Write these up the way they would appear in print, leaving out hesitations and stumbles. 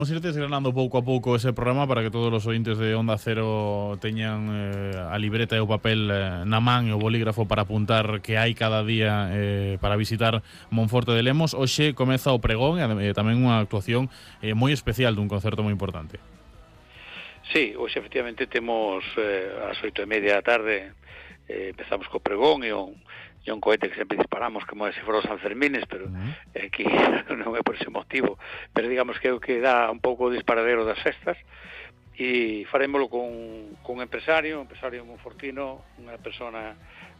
Vamos a ir desgranando pouco a pouco ese programa para que todos os ointes de Onda Cero teñan a libreta e o papel na man e o bolígrafo para apuntar que hai cada día para visitar Monforte de Lemos. Hoxe comeza o pregón e tamén unha actuación moi especial dun concerto moi importante. Sí, hoxe efectivamente temos ás 8:30 da tarde, empezamos co pregón e un cohete que sempre disparamos como se fora os Sanfermines, pero aquí non é por ese motivo, pero digamos que é o que dá un pouco o disparadero das festas, e farémolo con un empresario monfortino, unha persona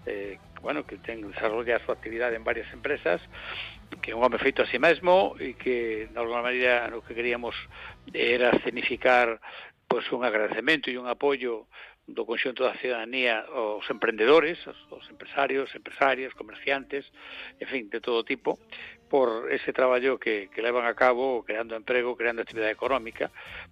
que ten desarrolla a súa actividade en varias empresas, que é un home feito a si mesmo e que, de alguma maneira, o que queríamos era escenificar pois un agradecemento e un apoio do conxunto da ciudadanía aos emprendedores, aos empresarios, empresarias, comerciantes, en fin, de todo tipo, por ese traballo que levan a cabo creando emprego, creando actividade económica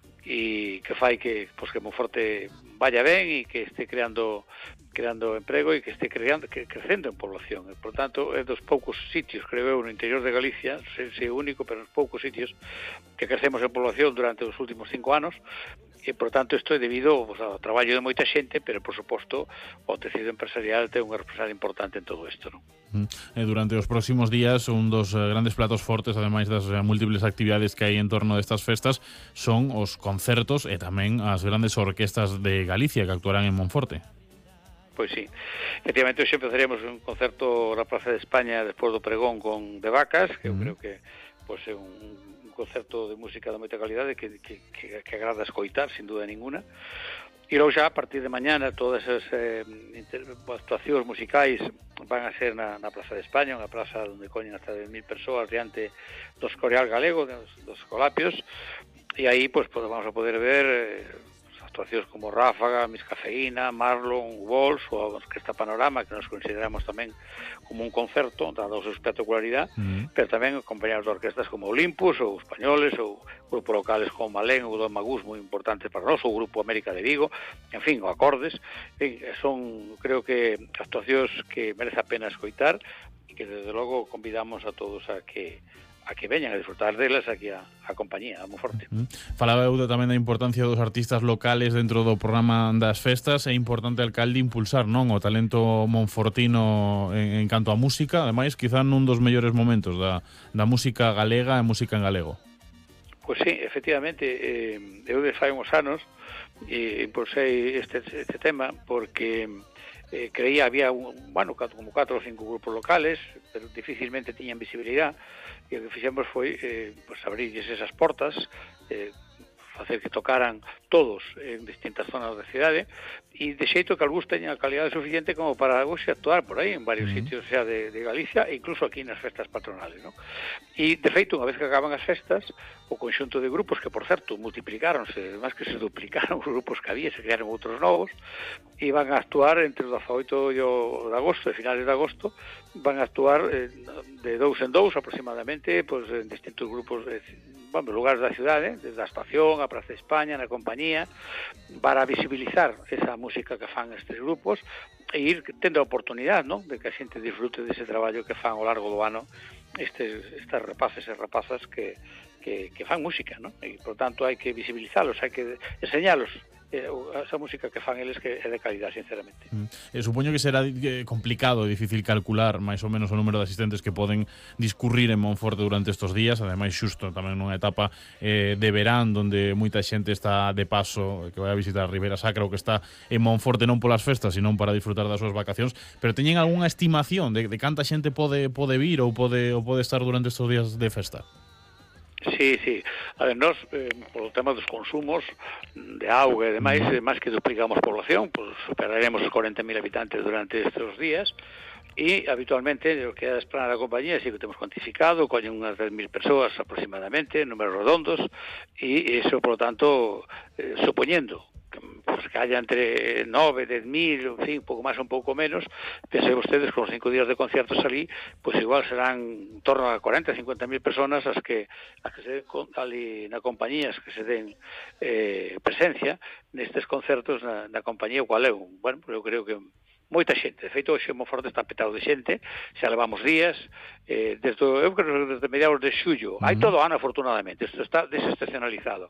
e que fai que Monforte vaya ben e que este creando emprego e que este crecendo en población. E, por tanto, é dos poucos sitios, creo eu, no interior de Galicia, se único, pero nos poucos sitios que crecemos en población durante os últimos 5 anos, e, por tanto, isto é debido ao traballo de moita xente, pero, por suposto, o tecido empresarial ten unha responsabilidade importante en todo isto, non? Durante os próximos días, un dos grandes platos fortes, ademais das múltiples actividades que hai en torno destas festas, son os concertos e tamén as grandes orquestas de Galicia que actuarán en Monforte. Pois sí, efectivamente hoxe empezaremos un concerto na Praza de España despois do pregón con De Vacas, que eu creo que pois é un concerto de música de moita calidade que agrada escoitar, sin dúda ninguna. E logo xa, a partir de mañana, todas as actuacións musicais van a ser na Praza de España, unha praza onde coñen hasta 10.000 persoas diante do Escorial Galego, dos Escolapios, e aí pois vamos a poder ver actuacións como Ráfaga, Miss Cafeína, Marlon, Walls ou a Orquesta Panorama, que nos consideramos tamén como un concerto, dada a súa espectacularidade, pero tamén acompañados de orquestas como Olympus ou Españoles ou grupos locales como Malén ou Don Magús, moi importantes para nós, ou o Grupo América de Vigo, en fin, o Acordes. Son, creo que, actuacións que merece a pena escoitar e que, desde logo, convidamos a todos a que veñan a disfrutar delas aquí a compañía, a Monforte. Falaba eu tamén da importancia dos artistas locales dentro do programa das festas. É importante, alcalde, impulsar, non, o talento monfortino en canto a música, ademais, quizá nun dos mellores momentos da música galega e música en galego. Pois sí, efectivamente, eu de fai uns anos impulsei este tema porque creía había como 4 ou 5 grupos locales, pero dificilmente tiñan visibilidade, e o que fixemos foi abrirlles esas portas, facer que tocaran todos en distintas zonas da cidade, e de xeito que algúns teñan a calidade suficiente como para hoxe actuar por aí en varios sitios xa de Galicia e incluso aquí nas festas patronales, non? E, de feito, unha vez que acaban as festas, o conxunto de grupos, que, por certo, multiplicáronse, máis que se duplicaron os grupos que había, se crearon outros novos, e van a actuar entre o 18 e o de agosto, de finales de agosto, van a actuar de 2 en 2 aproximadamente, en distintos grupos lugares da cidade, desde a estación, a Praza de España, na compañía, para visibilizar esa música que fan estes grupos e ir tendo a oportunidade, non, de que a xente disfrute dese traballo que fan ao largo do ano estes rapaces e rapazas que fan música, non? E, por tanto, hai que visibilizalos, hai que enseñalos esa música que fan eles, que é de calidad, sinceramente. Supoño que será complicado e difícil calcular máis ou menos o número de asistentes que poden discurrir en Monforte durante estes días, ademais xusto tamén nunha etapa de verán onde moita xente está de paso, que vai a visitar a Ribeira Sacra ou que está en Monforte non polas festas, sino para disfrutar das súas vacacións, pero teñen algunha estimación de canta xente pode vir ou pode estar durante estes días de festa? Sí. A ver, nós, polo tema dos consumos de auga e demais, máis que duplicamos población, superaremos os 40.000 habitantes durante estes días, e habitualmente o que é a esplanada da compañía, sí que temos cuantificado, coñen unhas 10.000 persoas aproximadamente, números redondos, e iso, por lo tanto, supoñendo que haya entre 9, 10.000, en fin, un pouco máis ou un pouco menos, pensei vostedes con os 5 días de conciertos ali, igual serán en torno a 40, 50.000 personas as que se den ali na compañía, as que se den presencia nestes concertos na compañía, o cual eu creo que moita xente. De feito, hoxe Monforte está petado de xente, xa levamos días, eu creo que desde mediados de xullo. Hai todo o ano, afortunadamente, isto está desestacionalizado.